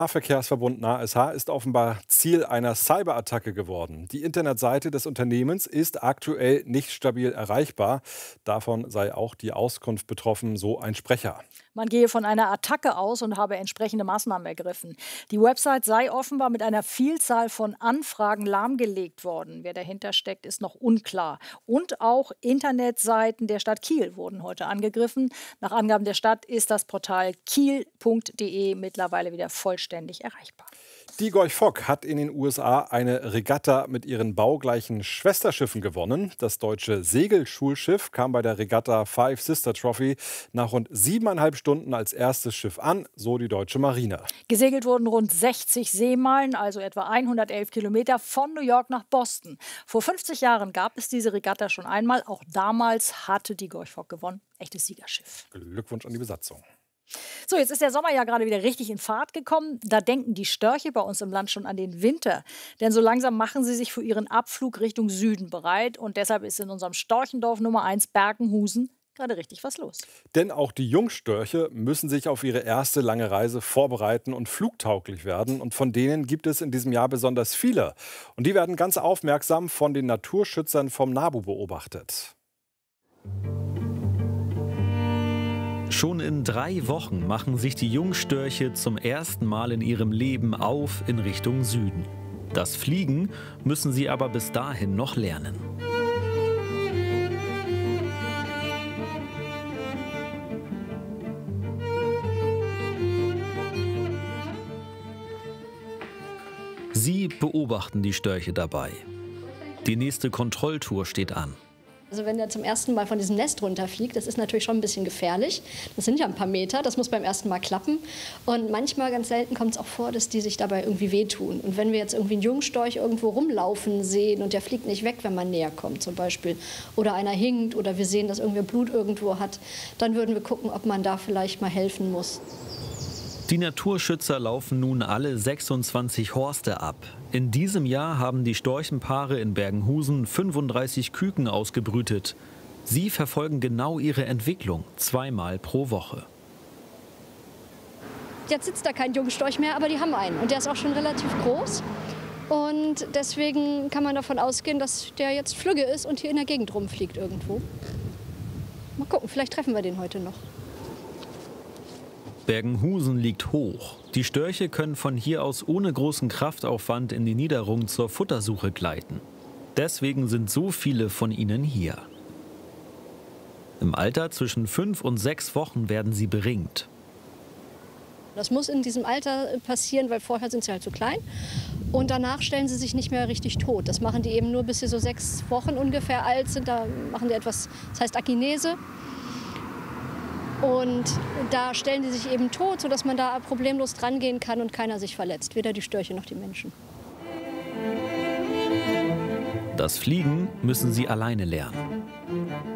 Nahverkehrsverbund NASH ist offenbar Ziel einer Cyberattacke geworden. Die Internetseite des Unternehmens ist aktuell nicht stabil erreichbar. Davon sei auch die Auskunft betroffen, so ein Sprecher. Man gehe von einer Attacke aus und habe entsprechende Maßnahmen ergriffen. Die Website sei offenbar mit einer Vielzahl von Anfragen lahmgelegt worden. Wer dahinter steckt, ist noch unklar. Und auch Internetseiten der Stadt Kiel wurden heute angegriffen. Nach Angaben der Stadt ist das Portal kiel.de mittlerweile wieder vollständig erreichbar. Die Gorch Fock hat in den USA eine Regatta mit ihren baugleichen Schwesterschiffen gewonnen. Das deutsche Segelschulschiff kam bei der Regatta Five Sister Trophy nach rund 7,5 Stunden als erstes Schiff an, so die deutsche Marine. Gesegelt wurden rund 60 Seemeilen, also etwa 111 Kilometer von New York nach Boston. Vor 50 Jahren gab es diese Regatta schon einmal. Auch damals hatte die Gorch Fock gewonnen. Echtes Siegerschiff. Glückwunsch an die Besatzung. So, jetzt ist der Sommer ja gerade wieder richtig in Fahrt gekommen. Da denken die Störche bei uns im Land schon an den Winter. Denn so langsam machen sie sich für ihren Abflug Richtung Süden bereit. Und deshalb ist in unserem Storchendorf Nummer 1 Bergenhusen gerade richtig was los. Denn auch die Jungstörche müssen sich auf ihre erste lange Reise vorbereiten und flugtauglich werden. Und von denen gibt es in diesem Jahr besonders viele. Und die werden ganz aufmerksam von den Naturschützern vom NABU beobachtet. Schon in 3 Wochen machen sich die Jungstörche zum ersten Mal in ihrem Leben auf in Richtung Süden. Das Fliegen müssen sie aber bis dahin noch lernen. Sie beobachten die Störche dabei. Die nächste Kontrolltour steht an. Also wenn er zum ersten Mal von diesem Nest runterfliegt, das ist natürlich schon ein bisschen gefährlich. Das sind ja ein paar Meter, das muss beim ersten Mal klappen. Und manchmal, ganz selten, kommt es auch vor, dass die sich dabei irgendwie wehtun. Und wenn wir jetzt irgendwie einen Jungstorch irgendwo rumlaufen sehen und der fliegt nicht weg, wenn man näher kommt zum Beispiel, oder einer hinkt oder wir sehen, dass irgendwer Blut irgendwo hat, dann würden wir gucken, ob man da vielleicht mal helfen muss. Die Naturschützer laufen nun alle 26 Horste ab. In diesem Jahr haben die Storchenpaare in Bergenhusen 35 Küken ausgebrütet. Sie verfolgen genau ihre Entwicklung, 2-mal pro Woche. Jetzt sitzt da kein Jungstorch mehr, aber die haben einen. Und der ist auch schon relativ groß. Und deswegen kann man davon ausgehen, dass der jetzt flügge ist und hier in der Gegend rumfliegt irgendwo. Mal gucken, vielleicht treffen wir den heute noch. Bergenhusen liegt hoch. Die Störche können von hier aus ohne großen Kraftaufwand in die Niederung zur Futtersuche gleiten. Deswegen sind so viele von ihnen hier. Im Alter zwischen 5 und 6 Wochen werden sie beringt. Das muss in diesem Alter passieren, weil vorher sind sie halt so klein. Und danach stellen sie sich nicht mehr richtig tot. Das machen die eben nur, bis sie so 6 Wochen ungefähr alt sind. Da machen die etwas, das heißt Akinese. Und da stellen die sich eben tot, sodass man da problemlos dran gehen kann und keiner sich verletzt. Weder die Störche noch die Menschen. Das Fliegen müssen sie alleine lernen.